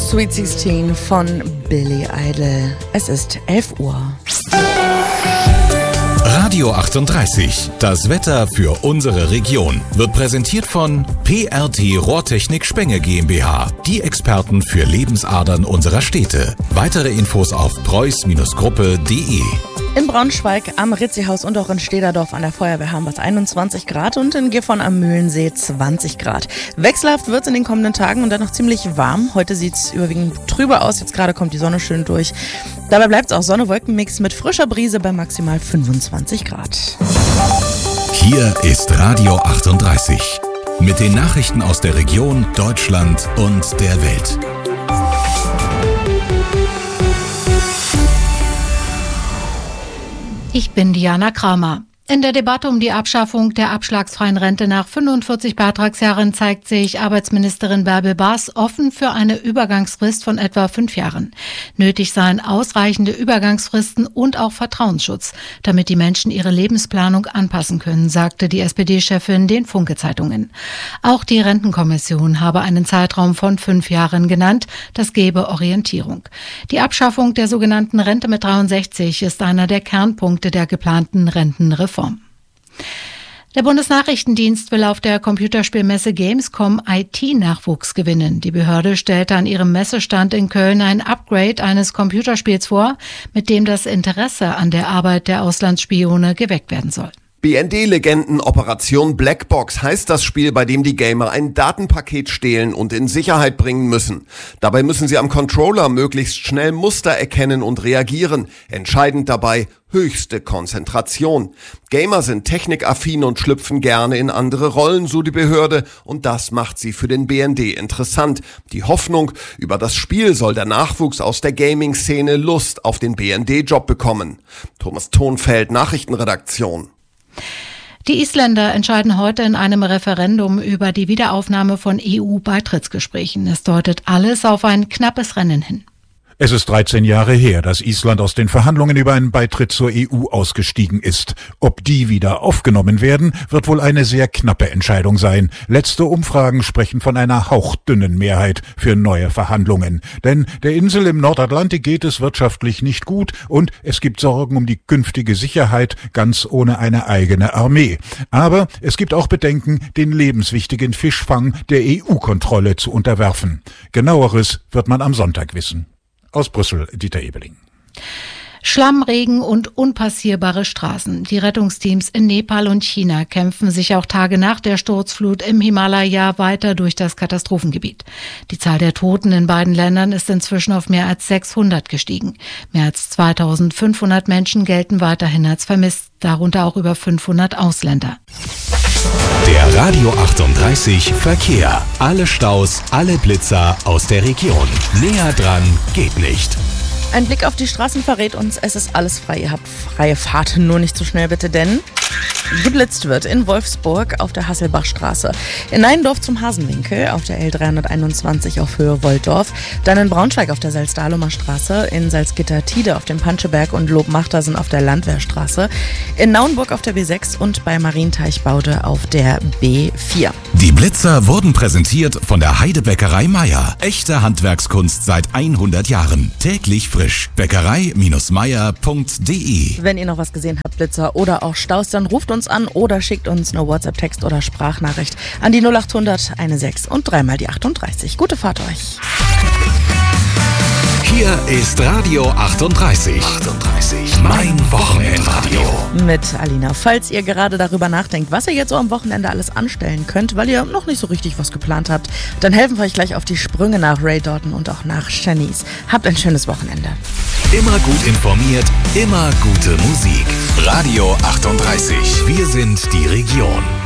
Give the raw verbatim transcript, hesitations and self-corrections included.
Sweet sechzehn von Billy Idol. Es ist elf Uhr. Radio achtunddreißig, das Wetter für unsere Region, wird präsentiert von P R T Rohrtechnik Spenge GmbH, die Experten für Lebensadern unserer Städte. Weitere Infos auf preuß Gruppe punkt de. In Braunschweig am Ritzihaus und auch in Stederdorf an der Feuerwehr haben wir einundzwanzig Grad und in Gifhorn am Mühlensee zwanzig Grad. Wechselhaft wird es in den kommenden Tagen und dann noch ziemlich warm. Heute sieht es überwiegend trüber aus, jetzt gerade kommt die Sonne schön durch. Dabei bleibt es auch Sonne-Wolken-Mix mit frischer Brise bei maximal fünfundzwanzig Grad. Hier ist Radio achtunddreißig mit den Nachrichten aus der Region, Deutschland und der Welt. Ich bin Diana Kramer. In der Debatte um die Abschaffung der abschlagsfreien Rente nach fünfundvierzig Beitragsjahren zeigt sich Arbeitsministerin Bärbel Baas offen für eine Übergangsfrist von etwa fünf Jahren. Nötig seien ausreichende Übergangsfristen und auch Vertrauensschutz, damit die Menschen ihre Lebensplanung anpassen können, sagte die S P D-Chefin den Funke-Zeitungen. Auch die Rentenkommission habe einen Zeitraum von fünf Jahren genannt, das gebe Orientierung. Die Abschaffung der sogenannten Rente mit dreiundsechzig ist einer der Kernpunkte der geplanten Rentenreform. Der Bundesnachrichtendienst will auf der Computerspielmesse Gamescom I T-Nachwuchs gewinnen. Die Behörde stellte an ihrem Messestand in Köln ein Upgrade eines Computerspiels vor, mit dem das Interesse an der Arbeit der Auslandsspione geweckt werden soll. B N D-Legenden Operation Blackbox heißt das Spiel, bei dem die Gamer ein Datenpaket stehlen und in Sicherheit bringen müssen. Dabei müssen sie am Controller möglichst schnell Muster erkennen und reagieren. Entscheidend dabei höchste Konzentration. Gamer sind technikaffin und schlüpfen gerne in andere Rollen, so die Behörde, und das macht sie für den B N D interessant. Die Hoffnung, über das Spiel soll der Nachwuchs aus der Gaming-Szene Lust auf den B N D-Job bekommen. Thomas Thonfeld, Nachrichtenredaktion. Die Isländer entscheiden heute in einem Referendum über die Wiederaufnahme von E U-Beitrittsgesprächen. Es deutet alles auf ein knappes Rennen hin. Es ist dreizehn Jahre her, dass Island aus den Verhandlungen über einen Beitritt zur E U ausgestiegen ist. Ob die wieder aufgenommen werden, wird wohl eine sehr knappe Entscheidung sein. Letzte Umfragen sprechen von einer hauchdünnen Mehrheit für neue Verhandlungen. Denn der Insel im Nordatlantik geht es wirtschaftlich nicht gut und es gibt Sorgen um die künftige Sicherheit, ganz ohne eine eigene Armee. Aber es gibt auch Bedenken, den lebenswichtigen Fischfang der E U-Kontrolle zu unterwerfen. Genaueres wird man am Sonntag wissen. Aus Brüssel, Dieter Ebeling. Schlamm, Regen und unpassierbare Straßen. Die Rettungsteams in Nepal und China kämpfen sich auch Tage nach der Sturzflut im Himalaya weiter durch das Katastrophengebiet. Die Zahl der Toten in beiden Ländern ist inzwischen auf mehr als sechshundert gestiegen. Mehr als zweitausendfünfhundert Menschen gelten weiterhin als vermisst, darunter auch über fünfhundert Ausländer. Der Radio achtunddreißig Verkehr. Alle Staus, alle Blitzer aus der Region. Näher dran geht nicht. Ein Blick auf die Straßen verrät uns, es ist alles frei. Ihr habt freie Fahrt, nur nicht zu schnell bitte, denn geblitzt wird in Wolfsburg auf der Hasselbachstraße, in Neindorf zum Hasenwinkel auf der L dreihunderteinundzwanzig auf Höhe Wolldorf, dann in Braunschweig auf der Salzdahlumer Straße, in Salzgitter-Tide auf dem Panscheberg und Lobmachtersen auf der Landwehrstraße, in Nauenburg auf der B sechs und bei Marienteichbaude auf der B vier. Die Blitzer wurden präsentiert von der Heidebäckerei Meier. Echte Handwerkskunst seit hundert Jahren. Täglich frisch. Bäckerei Meier punkt de. Wenn ihr noch was gesehen habt, Blitzer oder auch Staus, dann ruft uns an oder schickt uns eine WhatsApp-Text oder Sprachnachricht an die null achthundert sechzehn und dreimal die achtunddreißig. Gute Fahrt euch. Hier ist Radio achtunddreißig. achtunddreißig. Mein Wochenendradio. Mit Alina. Falls ihr gerade darüber nachdenkt, was ihr jetzt so am Wochenende alles anstellen könnt, weil ihr noch nicht so richtig was geplant habt, dann helfen wir euch gleich auf die Sprünge nach Ray Doughton und auch nach Shanice. Habt ein schönes Wochenende. Immer gut informiert, immer gute Musik. Radio achtunddreißig. Wir sind die Region.